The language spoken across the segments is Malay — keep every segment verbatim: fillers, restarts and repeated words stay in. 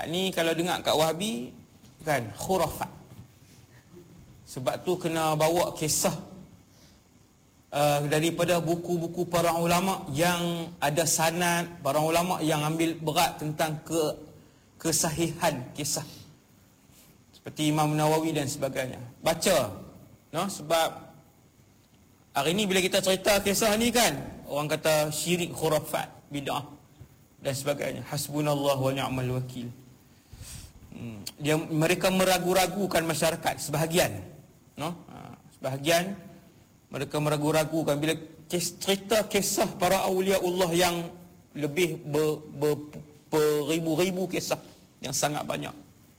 Ha, ni kalau dengar kat Wahabi kan khurafat. Sebab tu kena bawa kisah uh, daripada buku-buku para ulama yang ada sanad, para ulama yang ambil berat tentang ke kesahihan kisah. Seperti Imam Nawawi dan sebagainya. Baca. No, sebab hari ni bila kita cerita kisah ni kan, orang kata syirik, khurafat, bid'ah dan sebagainya. Hasbunallah wa ni'mal wakil. Hmm. Dia, mereka meragu-ragukan masyarakat sebahagian. No? Ha, sebahagian mereka meragu-ragukan bila kes, cerita kisah para awliyaullah yang lebih ber, ber, beribu-ribu kisah yang sangat banyak.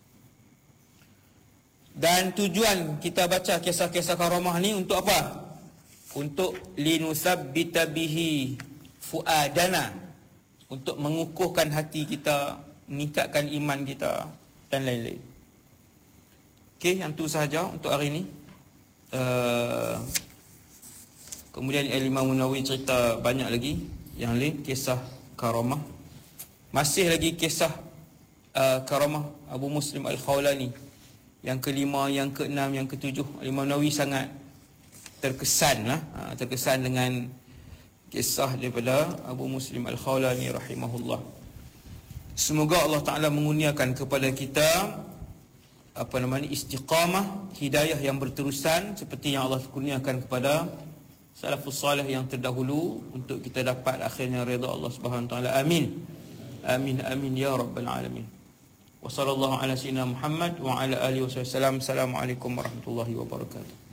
Dan tujuan kita baca kisah-kisah karamah ni untuk apa? Untuk linusabbita bihi fuadana, untuk mengukuhkan hati kita, meningkatkan iman kita dan lain-lain. Okey, yang tu sahaja untuk hari ini. Uh, kemudian Imam Nawawi cerita banyak lagi yang lain, kisah karamah. Masih lagi kisah uh, karamah Abu Muslim Al-Khawlani. Yang kelima, yang keenam, yang ketujuh. Imam Nawawi sangat terkesan lah, uh, terkesan dengan kisah daripada Abu Muslim Al-Khawlani rahimahullah. Semoga Allah Ta'ala mengurniakan kepada kita apa namanya istiqamah, hidayah yang berterusan seperti yang Allah kurniakan kepada salafus salih yang terdahulu, untuk kita dapat akhirnya redha Allah Subhanahu wa taala. Amin. Amin amin ya rabbal alamin. Wa sallallahu ala sayyidina Muhammad wa ala alihi wasallam. Assalamualaikum warahmatullahi wabarakatuh.